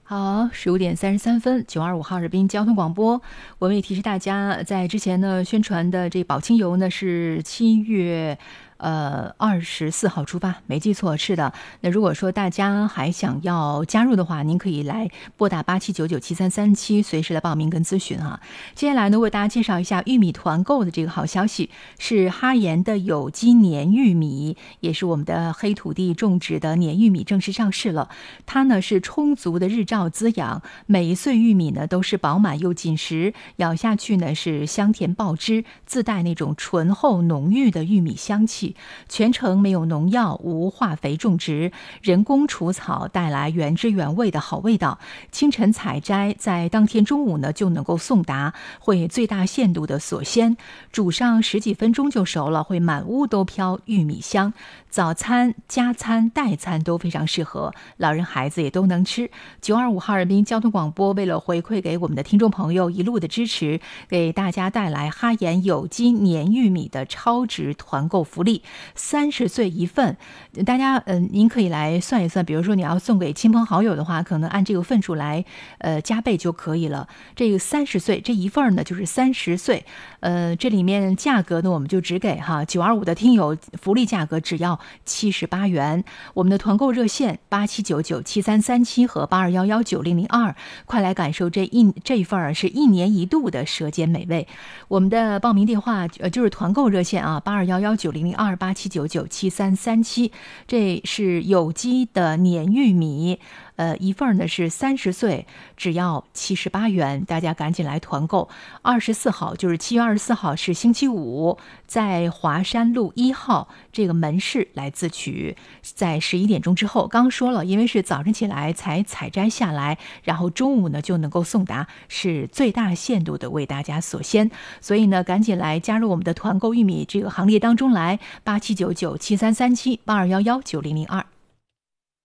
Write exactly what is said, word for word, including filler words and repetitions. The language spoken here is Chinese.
好，十五点三十三分，九二五哈尔滨交通广播，我们也提示大家，在之前呢宣传的这宝清游呢是七月。呃，二十四号出发，没记错，是的。那如果说大家还想要加入的话，您可以来拨打八七九九七三三七，随时来报名跟咨询哈。接下来呢，为大家介绍一下玉米团购的这个好消息，是哈研的有机黏玉米，也是我们的黑土地种植的黏玉米正式上市了。它呢是充足的日照滋养，每一穗玉米呢都是饱满又紧实，咬下去呢是香甜爆汁，自带那种醇厚浓郁的玉米香气。全程没有农药、无化肥种植，人工除草，带来原汁原味的好味道。清晨采摘，在当天中午呢就能够送达，会最大限度的锁鲜，煮上十几分钟就熟了，会满屋都飘玉米香。早餐、加餐、代餐都非常适合，老人孩子也都能吃。九二五哈尔滨交通广播为了回馈给我们的听众朋友一路的支持，给大家带来哈研有机黏玉米的超值团购福利。三十岁一份，大家嗯、呃，您可以来算一算，比如说你要送给亲朋好友的话，可能按这个份数来呃加倍就可以了。这个三十岁这一份呢，就是三十岁，呃，这里面价格呢，我们就只给哈九二五的听友福利价格只要七十八元。我们的团购热线八七九九七三三七和八二幺幺九零零二，快来感受这一这一份是一年一度的舌尖美味。我们的报名电话呃就是团购热线啊，八二幺幺九零零二。八七九九七三三七，这是有机的黏玉米，呃，一份呢是三十岁，只要七十八元，大家赶紧来团购。二十四号就是七月二十四号是星期五，在华山路一号这个门市来自取，在十一点钟之后。刚说了，因为是早晨起来才采摘下来，然后中午呢就能够送达，是最大限度的为大家锁鲜，所以呢，赶紧来加入我们的团购玉米这个行列当中来。八七九九七三三七八二幺幺九零零二。